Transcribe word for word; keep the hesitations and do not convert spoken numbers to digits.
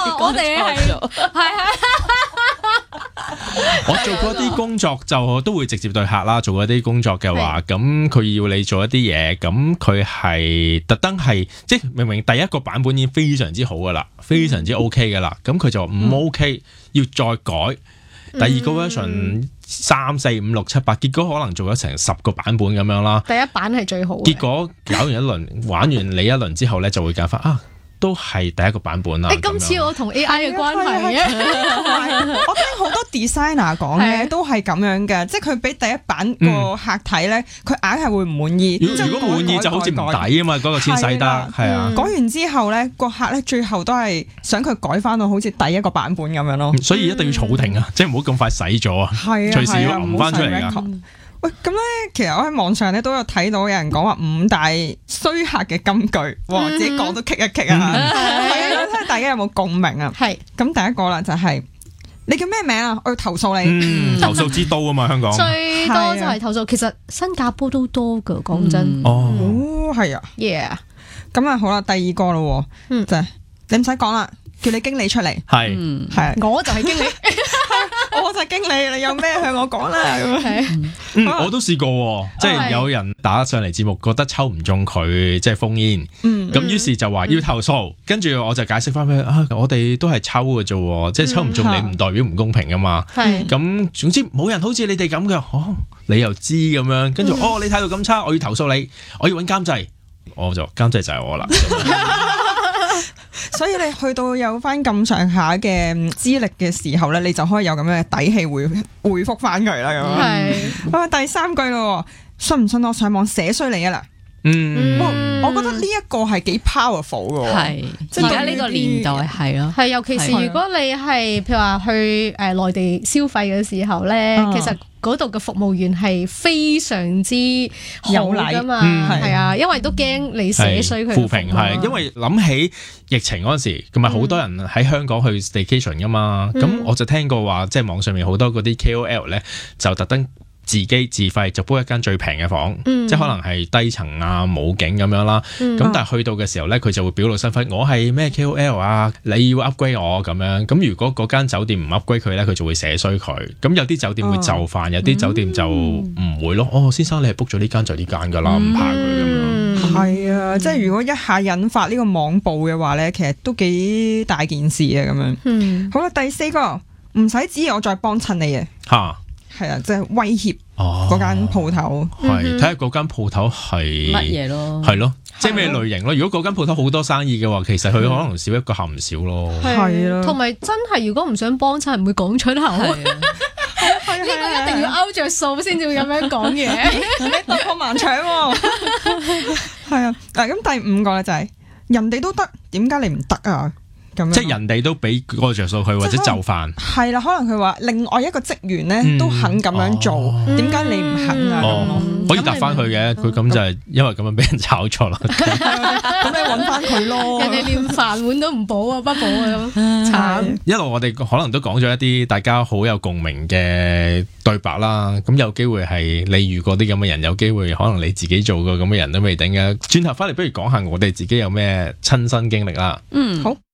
我哋係係我做嗰啲工作就都會直接對客啦，做嗰啲工作嘅話，咁佢要你做一啲嘢，咁佢係特登係即係明明第一個版本已經非常之好噶啦，非常之 OK 噶啦，咁佢就唔 OK，要再改。第二個 version 三四五六七八，結果可能做咗成十個版本咁樣啦。 第一版係最好。 結果搞完一輪，玩完你一輪之後咧，就會揀翻啊，都係第一個版本啦。 誒，今次我同 A I 嘅關係啊， 我聽好多 designer 講嘅都係咁樣嘅，即係佢俾第一版個客睇咧，佢硬係會唔滿意。 如果滿意就好似唔抵啊嘛，嗰個錢使得係啊。 改完之後咧，個客咧最後都係想佢改翻到好似第一個版本咁樣咯。 所以一定要儲定啊，即係唔好咁快洗咗啊，隨時要揞翻出嚟噶。 喂，咁咧，其實我喺網上咧都有睇到有人講話五大衰客嘅金句，哇！自己講都棘一棘啊，係啊，睇下大家有冇共鳴啊？係，咁第一個啦就係你叫咩名啊？我要投訴你， 投訴之都啊嘛，香港最多就係投訴。其實新加坡都多噶，講真。 哦，係啊 ，yeah。 咁啊好啦，第二個咯，就係你唔使講啦，叫你經理出嚟， 係係， 我就係經理。 我就係經理，你有咩向我講啦？ 嗯，我都試過，即係有人打上嚟節目，覺得抽唔中佢，即係封煙，咁於是就話要投訴，跟住我就解釋翻俾佢啊，我哋都係抽嘅啫，即係抽唔中你唔代表唔公平噶嘛。咁總之冇人好似你哋咁嘅，哦，你又知咁樣，跟住哦，你態度咁差，我要投訴你，我要揾監製，我就監製就係我啦。 所以你去到有翻咁上下嘅資歷嘅時候咧，你就可以有咁樣嘅底氣回回覆翻佢啦。咁係啊，第三句咯，信唔信我上網寫衰你啊啦？嗯，我覺得呢一個係幾 powerful 嘅，係即係而家呢個年代係咯， 係尤其是如果你係譬如話去誒內地消費嘅時候咧，其實嗰度嘅服務員係非常之好噶嘛，係啊，因為都驚你寫衰佢。 負評係，因為諗起疫情嗰陣時，咁咪好多人喺香港去 staycation 噶嘛，咁我就聽過話，即係網上面好多嗰啲 K O L 咧，就特登自己自費就 book 一間最平嘅房，嗯、即係可能係低層啊冇景咁樣啦。咁、嗯、但係去到嘅時候咧，佢就會表露身份，我係咩 K O L 啊，你要 upgrade 我咁樣。咁如果嗰間酒店唔 upgrade 佢咧，佢就會寫衰佢。咁有啲酒店會就範，有啲酒店就唔會咯。哦，先生你係 book 咗呢間就呢間噶啦，唔怕佢咁樣。 係啊，即係如果一下引發呢個網暴嘅話咧，其實都幾大件事啊咁樣。嗯、好啦，第四個唔使指意我再幫襯你嘅。嚇！係啊，即係威脅嗰間鋪頭， 係睇下嗰間鋪頭係乜嘢咯， 係咯，即係咩類型咯。如果嗰間鋪頭好多生意嘅話，其實佢可能少一個客唔少咯。 係咯，同埋真係如果唔想幫襯，唔會講出口。呢個一定要勾着數先至會咁樣講嘢， 突破盲腸喎。係啊，嗱咁第五個咧就係人哋都得，點解你唔得啊？ 即係人哋都俾個着數佢，或者就範係啦。可能佢話另外一個職員咧都肯咁樣做，點解你唔肯啊？ 可以答翻佢嘅，佢咁就係因為咁樣俾人炒錯啦。 咁你揾翻佢咯。 人哋連飯碗都唔保啊，不保啊咁慘。 一路我哋可能都講咗一啲大家好有共鳴嘅對白啦。咁有機會係你遇過啲咁嘅人，有機會可能你自己做過咁嘅人都未定嘅。轉頭翻嚟，不如講下我哋自己有咩親身經歷啦。 嗯，好。